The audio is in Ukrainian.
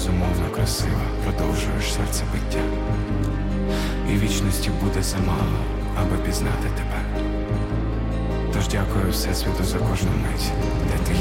безумовно красива, продовжуєш серцебиття. І вічності буде замало, аби пізнати тебе. Тож дякую Всесвіту за кожну мить, де ти